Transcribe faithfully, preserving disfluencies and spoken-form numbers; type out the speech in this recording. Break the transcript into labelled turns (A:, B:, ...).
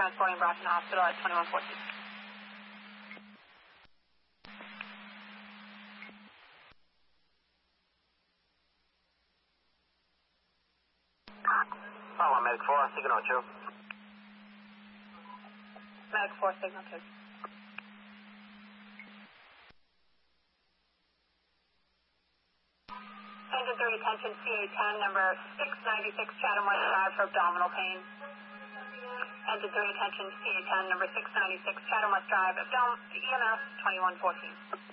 A: transporting Brockton Hospital at twenty-one fourteen.
B: Oh, Medic four, signal two.
A: Medic four, signal two. Engine three, attention, C A ten, number six ninety-six Chatham West Drive for abdominal pain. Engine three, attention, C A ten, number six ninety-six Chatham West Drive, abdominal, E M S twenty-one fourteen.